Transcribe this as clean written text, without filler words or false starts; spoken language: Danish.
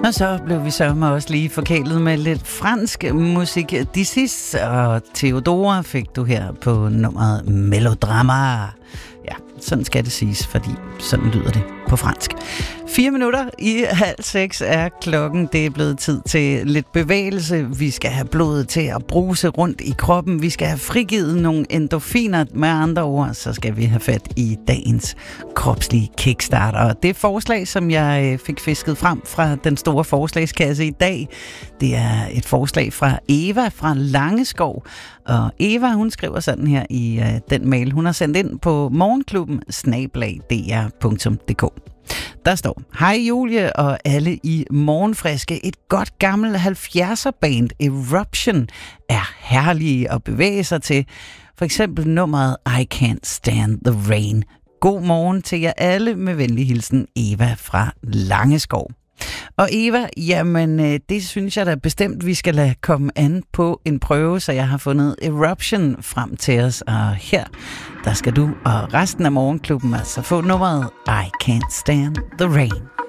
Og så blev vi sørme også lige forkælet med lidt fransk musik. Dissis og Theodora fik du her på nummeret Melodrama. Ja, sådan skal det siges, fordi sådan lyder det på fransk. 4 minutter i 5:30 er klokken. Det er blevet tid til lidt bevægelse. Vi skal have blodet til at bruse rundt i kroppen. Vi skal have frigivet nogle endorfiner. Med andre ord, så skal vi have fat i dagens kropslige kickstarter. Og det forslag, som jeg fik fisket frem fra den store forslagskasse i dag, det er et forslag fra Eva fra Langeskov. Og Eva, hun skriver sådan her i den mail, hun har sendt ind på morgenklubben@dr.dk. Der står: Hej Julie og alle i Morgenfriske. Et godt gammel 70'er band Eruption er herlige at bevæge sig til. For eksempel nummeret I Can't Stand the Rain. God morgen til jer alle. Med venlig hilsen Eva fra Langeskov. Og Eva, jamen det synes jeg da bestemt, vi skal lade komme an på en prøve, så jeg har fundet Eruption frem til os. Og her, der skal du og resten af Morgenklubben altså få nummeret I Can't Stand the Rain.